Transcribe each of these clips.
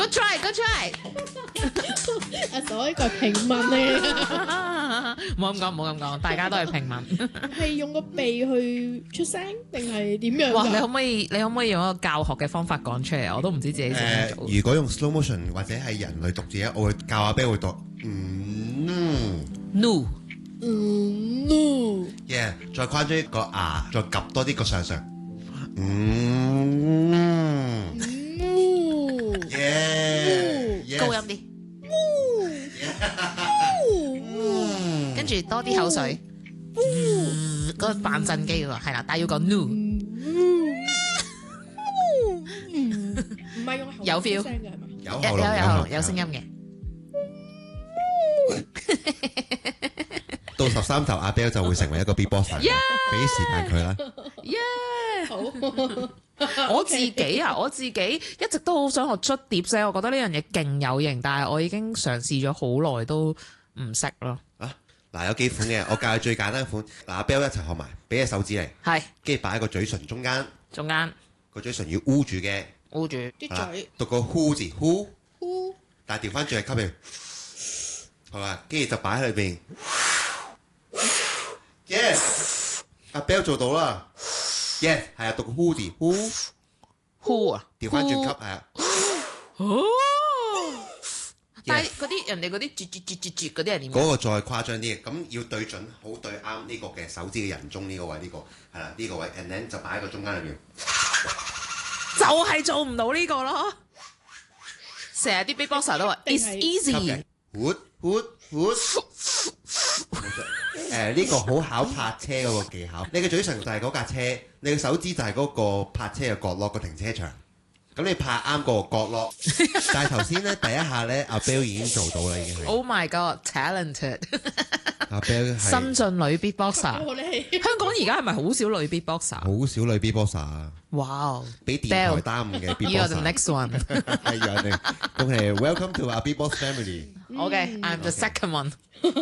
Good try，Good try。 阿嫂呢個係平民嚟， 冇咁講，冇咁講，大家都係平民。 係用個鼻去出聲定係點樣㗎？ 哇！你可唔可以用一個教學嘅方法講出嚟啊？我都唔知自己點樣做。 如果用 slow motion 或者係人類讀字咧，我會教阿 Bill 會讀 No。 yeah， 再誇張個牙，再夾多啲個上上。yeah， 高音啲。跟住多啲口水。嗰個扮震機嗰個係啦，但係要講 no。 唔係用喉有 feel 聲嘅係咪？ 有聲音嘅。 到13集阿 Bill 就會成為一個 beatboxer，俾時間佢啦。 好， 我自己一直都好想學捽碟聲，我覺得呢樣嘢勁有型，但係我已經嘗試咗好耐都唔識咯。 嗱，有幾款嘅，我教你最簡單款。嗱，阿 Bill 一齊學埋，俾隻手指嚟， 係跟住擺喺個嘴唇中間，個嘴唇要捂住嘅， 捂住啲嘴讀個 who 字 who， 呼但係調翻轉係吸氣，係嘛？跟住就擺喺裏邊。Yes， 阿 Bill 做到啦。Yes， 係啊，讀個 who 字 who 啊， 調翻轉吸係啊。 但係嗰啲人哋嗰啲絕嗰啲係點？ 嗰個再誇張啲，咁要對準好對啱呢個嘅手指嘅人中呢個位，呢個係啦，呢個位 and then 就擺喺個中間裏邊， 就係做唔到呢個咯。成日啲 beatboxer 都話 it's easy。 呢個好考泊車嗰個技巧。你嘅嘴唇就係嗰架車，你嘅手指就係嗰個泊車嘅角落個停車場。咁你拍啱個角落，但係頭先咧第一下咧，阿 Bill 已經做到啦，已經係。 Oh my god，talented！ 阿 Bill 係新晉女 beatboxer。香港而家係咪好少女 beatboxer？ 好少女 beatboxer 啊！ 哇！ 俾電台耽誤嘅 beatboxer。 You're the next one。 係啊，你恭喜 Welcome to our beatbox family。 Okay，I'm the second one。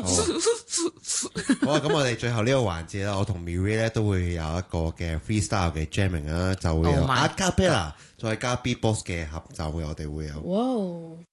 好啊，咁我哋最後呢個環節啦，我同 Miri 咧都會有一個嘅 freestyle 嘅 jamming 啦，就會有 a cappella 再加 beatbox 嘅合奏嘅，我哋會有。 哇！